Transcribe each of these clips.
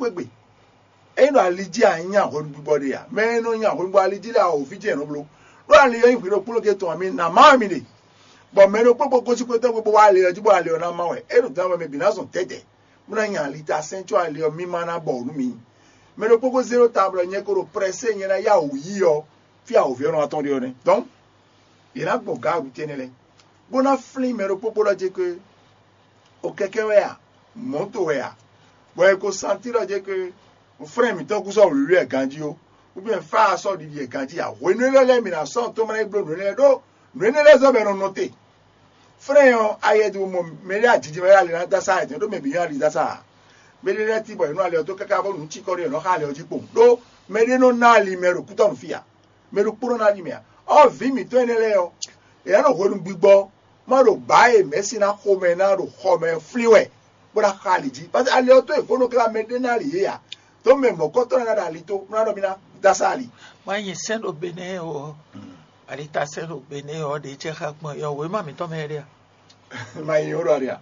kwegbe eno aliji anya ho body ya me no nya ho aliji la o fi je no blo lo ali yin fi ro pulo ke to mi na ma mi ni bo me ro popo ko si ko to gbogbo wa le ojibo ale ona ma we ero ta me bi na so tete mo na nya ali ta central ale o mi mana bo ru mi me ro popo zero table yen ko ro presse yen na ya o yi o fi a o fi ona ton de oni donc il a gbo ga ru tenele bona fli me ro popo lo je ke o keke we ya moto we ya bo e ko sentir je ke o frère mi to ku so ri e ganji o bien fa so di e ganji ya we no le mi na so to me blo no le do no le zo be no note frère yo ayedu mo me ri ajiji me ra le na da side do me bi yan ri da sa me le ti boy no ale to kaka bo nu chi ko ri no ha le oji po do me ri no na li me ro ku to fia me ro puro na li me o vi mi to ene le yo e no ho nu gbigbo mo ro ba e me si na ko me na ro ho me fliwe bora khaliji but ale to e ko no kla me de na ri ya to me mo ko to na da li to na do mi na da sali ma yin sen obene o ali ta sen obene o de che khak mo yo we ma mi to me ria ma yin oro ria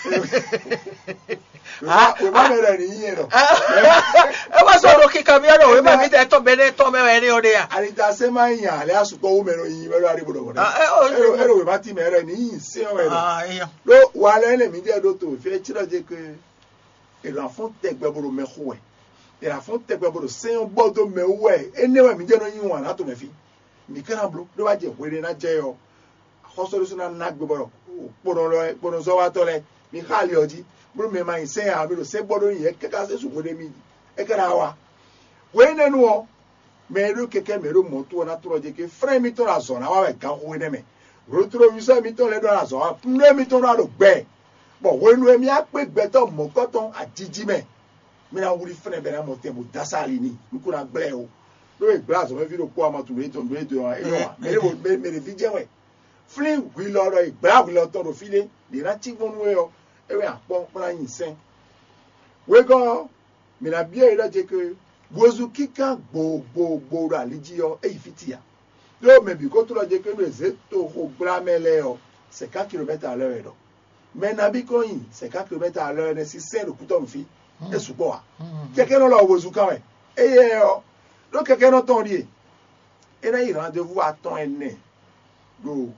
we ma me re ni yin ro e wa so ro ki ka mi ro we ma mi te to bene to me ri o ria ali ta se ma yin ale asupo wo me ro yin me ro ari bodo bodo ero we ma ti me re ni yin se o ero iya lo wa le mi de do to fi chiro je ke e la fon te gbe bodo me khowe e la fon te gbe bodo se on bodo me we enewe mi je no yin wa na to me fi mi kana blo do wa je were na je yo khosoro suna na gbe bodo poro zo wa to le mi khali oji bro me ma yin se a mi lo se bodo yin e kaka se su gode mi e kara wa we nenu o me ru keke me ru moto na tro je ke frère mi to la zona wa we ga ho ne me ro tro yu se mi to le do la zona mre mi to na lo gbe bo we nu emi a pe gbe to mo ko ton ajiji me mi na wuri frère be na mo te mo dasali ni mi ko na gbe o lo e gba zo me fi ro ko ama tu le to e do e yo wa me le fi je we frère wi lo ro e gba wi lo to ro fi le de na ti wonu we o e we apon pra yin sen we go mi na bi e lo je ke wozu kika gbo ra liji yo e fitia do me bi ko to lo je ke no ze to ho bra mele o 50 km à l'heure do me na bi ko yin 50 km à l'heure ne si se ro ku to mi fi e su po wa keke no lo wozu kan we e ye o do keke no ton ri e na yi rendez-vous à ton ene do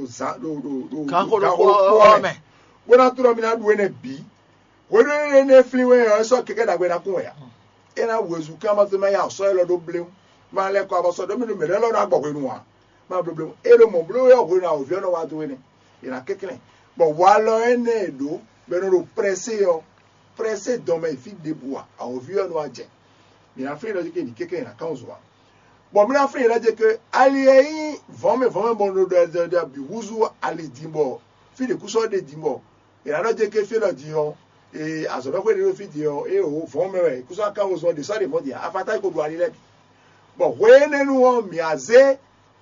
kan ko ro me wona to mi na du ene bi wona ne fli we o so keke da gbe na kun ya ena wozu kama to me ya so e lo do blem ma le ko aboso do mi no mere lo na gbogbo enu wa ma blem ero mo blo yo go na o vi no wa do ene ina kekele bo wa lo ene do be no presse do me fi de bois a o vi no aje mi na fri lo je ke ni kekele na kan zo wa bo mi na fri lo je ke ali yi von me bon do de bi wuzu ali dimbo fi de kuso de dimbo ina lo je ke fi lo di o e aso pe de fi di o e o von me we kuso aka wo zo de sorry mo di afata ko do ali le bo we nenu o mi aze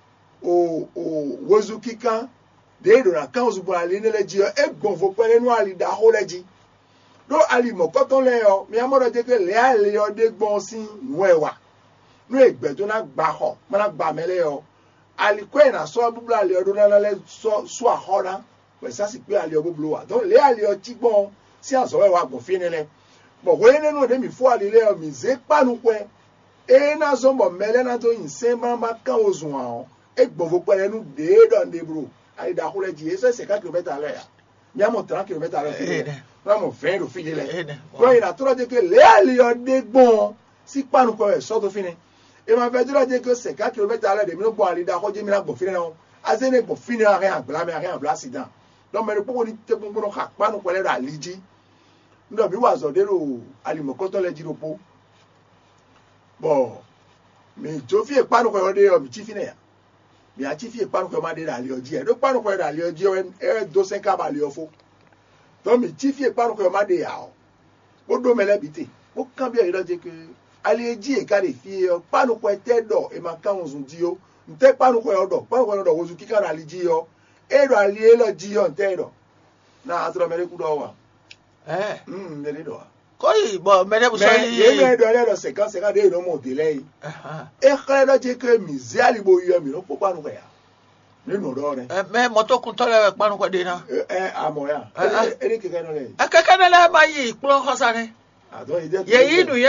o wozu kika de do na kan zo bo ali ne le ji e gbon fo pe nenu ali da ho le ji do ali mo ko ton le o mi amoro je ke le ali o de gbon sin nu ewa nu egbe to na gba ho mo na gba mele o ali ko na so bublu ali o do na le so ahora we sa si pe ali o bublu wa don le ali o ti gbon si aso we wa gbon fi ni le bo we nenu de mi fo ali le o mi ze panu pe e na so mo mele na to yin se ma kan ozun a e gbon fo pe nenu de don de bro ali da ho le ji e so 50 km à l'heure ya mi amo 30 km à l'heure na mo fe ro fi le ko ina to je ke le ali o de gbon si panu ko e so to fi ni e ma fe dura je ke 50 km à l'heure de mi no gbon ali da ho je mi na gbon fi ni na azene gbon fi ni rien agbla mi rien agbla accident don me po ni te gbon no ka panu ko le ra liji ndo mi wa zo de ro ali mo ko to le ji ro po bo mi jo fi e panu ko de o mi ti fi ne ya mi a ti fi e panu ko ma de ra le oji e do panu ko ra le oji e do 5 ba le ofo to mi ti fi e panu ko ma de ya o do mele bite o kan bi e lo je ke ali eji e ka le fi e panu ko te do e ma kan zun di o nte panu ko do wo zu kika ra li ji yo e do ali e lo ji yo nte do na atro mele ku do wa mele do koi bo mere bu so yi ye do le do se kan de no mo de le e khle do je ke mi zi ali bo yo mi no po panu ko ya nínú ọ̀rọ̀ rẹ̀ me moto kun to le panu ko de na amo ya e ni keke no le keke na le ma yi ipon ko sare ado ide ye yi nu